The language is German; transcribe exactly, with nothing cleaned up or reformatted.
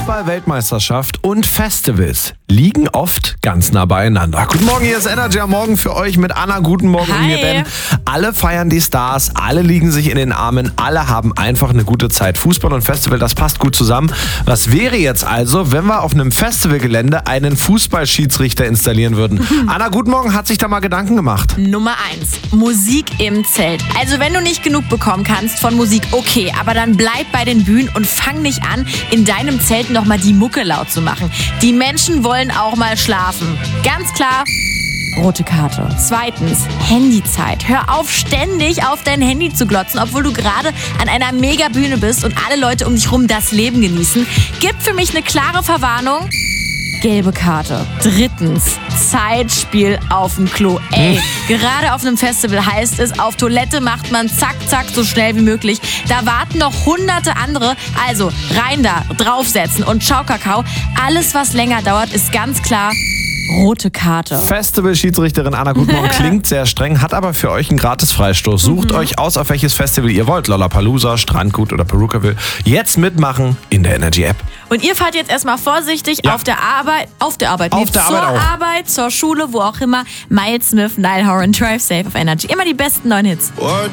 Fußball-Weltmeisterschaft und Festivals liegen oft ganz nah beieinander. Guten Morgen, hier ist Energy am Morgen für euch mit Anna. Guten Morgen Hi. und mir Ben. Alle feiern die Stars, alle liegen sich in den Armen, alle haben einfach eine gute Zeit. Fußball und Festival, das passt gut zusammen. Was wäre jetzt also, wenn wir auf einem Festivalgelände einen Fußballschiedsrichter installieren würden? Anna, guten Morgen, hat sich da mal Gedanken gemacht? Nummer eins, Musik im Zelt. Also wenn du nicht genug bekommen kannst von Musik, okay, aber dann bleib bei den Bühnen und fang nicht an, in deinem Zelt nochmal die Mucke laut zu machen. Die Menschen wollen auch mal schlafen. Ganz klar, rote Karte. Zweitens, Handyzeit. Hör auf, ständig auf dein Handy zu glotzen, obwohl du gerade an einer Megabühne bist und alle Leute um dich rum das Leben genießen. Gibt für mich eine klare Verwarnung. Gelbe Karte. Drittens, Zeitspiel auf dem Klo. Ey, gerade auf einem Festival heißt es, auf Toilette macht man zack, zack, so schnell wie möglich. Da warten noch hunderte andere. Also rein da, draufsetzen und ciao Kakao. Alles, was länger dauert, ist ganz klar rote Karte. Festival-Schiedsrichterin Anna, guten Morgen, klingt sehr streng, hat aber für euch einen Gratis-Freistoß. Sucht mhm. euch aus, auf welches Festival ihr wollt. Lollapalooza, Strandgut oder Perukaville. Jetzt mitmachen in der Energy-App. Und ihr fahrt jetzt erstmal vorsichtig Ja. auf der Arbeit, auf der Arbeit, Auf nee, der zur Arbeit auch. Arbeit, zur Schule, wo auch immer. Miles Smith, Nile Horan, Drive Safe auf Energy. Immer die besten neuen Hits.